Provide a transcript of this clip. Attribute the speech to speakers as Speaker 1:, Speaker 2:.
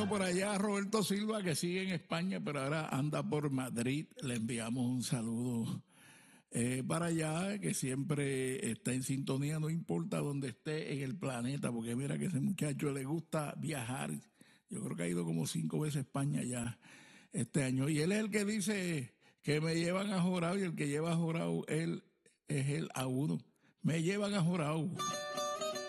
Speaker 1: por allá a Roberto Silva, que sigue en España, pero ahora anda por Madrid. Le enviamos un saludo para allá, que siempre está en sintonía, no importa dónde esté en el planeta, porque mira que ese muchacho le gusta viajar. Yo creo que ha ido como 5 veces a España ya este año. Y él es el que dice que me llevan a Jorao, y el que lleva a Jorao él es él a uno. Me llevan a Jorao.